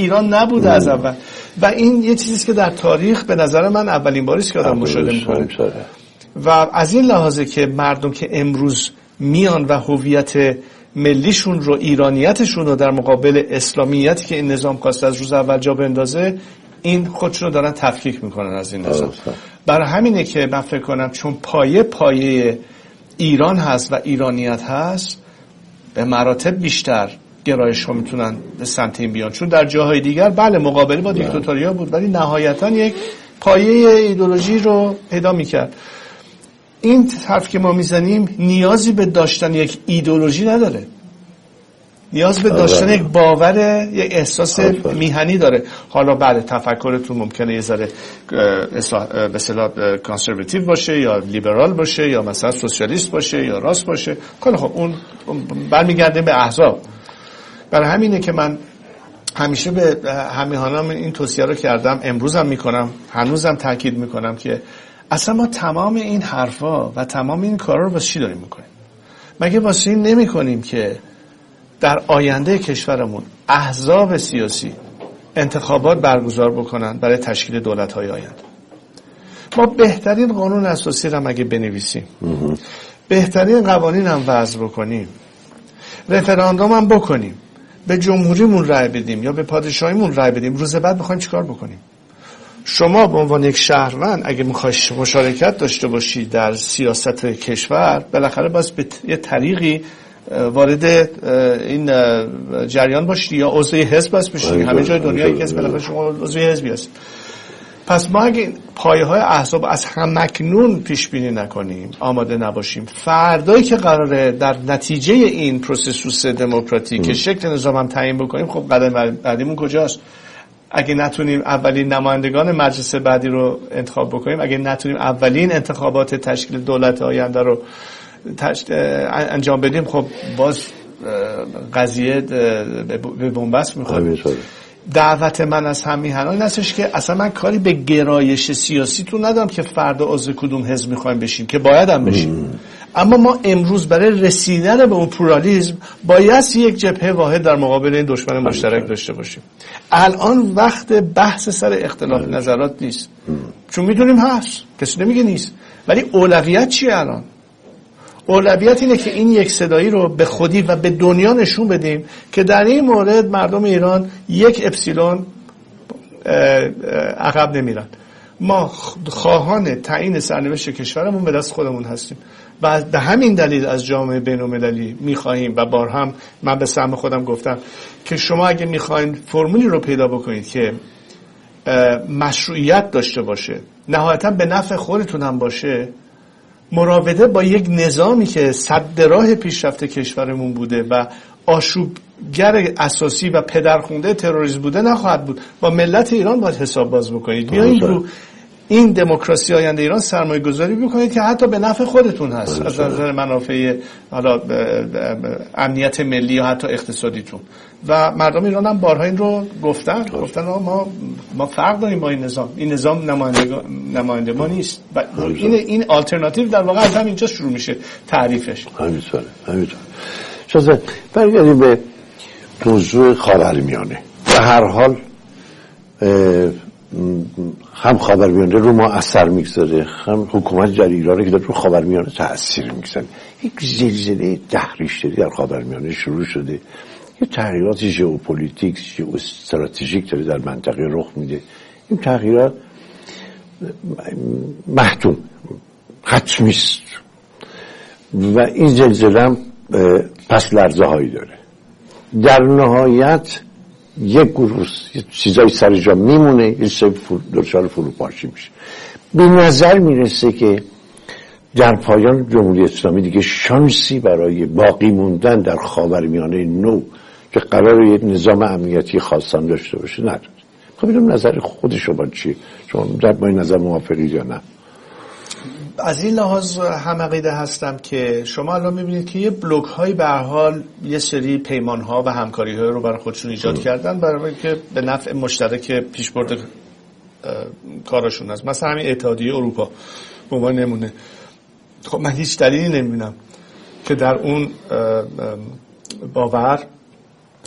ایران نبوده از اول و این یه چیزیست که در تاریخ به نظر من اولین باری است که آدم مشاهده می‌کنه و از این لحاظه که مردم که امروز میان و هویت ملیشون رو، ایرانیتشون رو در مقابل اسلامیتی که این نظام خواسته از روز اول جا بندازه، این خودشون رو دارن تفکیک میکنن از این نظام. برای همینه که من فکر کنم چون پایه ایران هست و ایرانیت هست، به مراتب بیشتر گرایش ها میتونن به سمت این بیان. چون در جاهای دیگر بله مقابله با دیکتاتوریا بود، ولی نهایتا یک پایه ایدئولوژی رو پیدا میکرد. این حرف که ما میزنیم نیازی به داشتن یک ایدئولوژی نداره، نیاز به داشتن یک باور، یک احساس میهنی داره. حالا بله تفکرتون ممکنه یه ذره به اصطلاح کانسرواتیو باشه یا لیبرال باشه یا مثلا سوسیالیست باشه یا راست باشه، خب اون برمیگرده به احزاب. برای همینه که من همیشه به همیهنام این توصیه رو کردم، امروزم میکنم، هنوزم تاکید میکنم که اصلا ما تمام این حرفا و تمام این کارا رو واسه چی داریم میکنیم؟ مگه واسه این نمیکنیم که در آینده کشورمون احزاب سیاسی انتخابات برگزار بکنن برای تشکیل دولت‌های آینده؟ ما بهترین قانون اساسی رو اگه بنویسیم، بهترین قوانین هم وضع بکنیم، رفراندوم هم بکنیم، به جمهوریمون رأی بدیم یا به پادشاهیمون رأی بدیم، روز بعد بخوایم چیکار بکنیم؟ شما به عنوان یک شهروند اگه میخوای مشارکت داشته باشی در سیاست کشور، بالاخره باید به یه طریقی وارد این جریان باشی یا عضو حزب باشی. همه جای دنیا که بالاخره شما عضو حزبی هستید. پس ما اگه پایه‌های احزاب از همکنون پیش بینی نکنیم، آماده نباشیم، فردایی که قراره در نتیجه این پروسس دموکراتیک که شکل نظام هم تعیین بکنیم، خب قدم بعدیمون کجاست؟ اگه نتونیم اولین نمایندگان مجلس بعدی رو انتخاب بکنیم، اگه نتونیم اولین انتخابات تشکیل دولت آینده رو انجام بدیم، خب باز قضیه به بنبست میخوره. دعوت من از همیهنان این هستش که اصلا من کاری به گرایش سیاسیتون ندارم که فردا عضو کدوم حزب میخوایم بشیم، که باید هم بشیم، اما ما امروز برای رسیدن به اون پورالیسم باید یک جبهه واحد در مقابل این دشمن مشترک داشته باشیم. الان وقت بحث سر اختلاف نظرات نیست، چون میدونیم هست، کسی نمیگه نیست، ولی اولویت چیه الان؟ اولویت اینه که این یک صدایی رو به خودی و به دنیا نشون بدیم که در این مورد مردم ایران یک اپسیلون عقب نمیرن. ما خواهان تعیین سرنوشت کشورمون به دست خودمون هستیم و به همین دلیل از جامعه بین‌المللی می‌خواهیم و بارها من به سهم خودم گفتم که شما اگه می‌خواید فرمولی رو پیدا بکنید که مشروعیت داشته باشه، نهایتاً به نفع خودتون هم باشه، مراوده با یک نظامی که سد راه پیشرفت کشورمون بوده و آشوبگر اساسی و پدرخونده تروریسم بوده نخواهد بود. با ملت ایران باید حساب باز بکنید. بیایید رو این دموکراسی آینده ایران سرمایه گذاری بکنید که حتی به نفع خودتون هست، از نظر منافع حالا امنیت ملی یا حتی اقتصادیتون. و مردم ایران هم بارها این رو گفتن ما فرق داریم با این نظام نماینده ما نیست. این آلترناتیو در واقع از همینجا شروع میشه تعریفش. همینطوره. شازده برگردیم به موضوع خاورمیانه. به هر حال هم خاورمیانه رو ما اثر میگذاره، هم حکومت جلیلی که داره رو خاورمیانه تأثیر میگذاره. یک زلزله تحریش‌داری در خاورمیانه شروع شده، یه تغییرات ژئوپلیتیک، ژئواستراتژیک داره در منطقه رخ میده. این تغییرات محتوم، حتمی است و این زلزله هم پس لرزه هایی داره. در نهایت یک گروه چیزای سر جا میمونه، یه چیزای دچار فروپاشی میشه. به نظر میرسه که در پایان جمهوری اسلامی دیگه شانسی برای باقی موندن در خاورمیانه نو که قراره یک نظام امنیتی خاصان داشته باشه نداره. خب ببینم نظر خود شما چیه؟ شما در با این نظر موافقید یا نه؟ از این لحاظ هم عقیده هستم که شما الان میبینید که یه بلوک های به هر حال یه سری پیمان ها و همکاری های رو برای خودشون ایجاد کردن برای اینکه به نفع مشترک پیشبرد کارشون هست. مثلا همین اتحادیه اروپا به عنوان نمونه. خب من هیچ دلیلی نمیبینم که در اون باور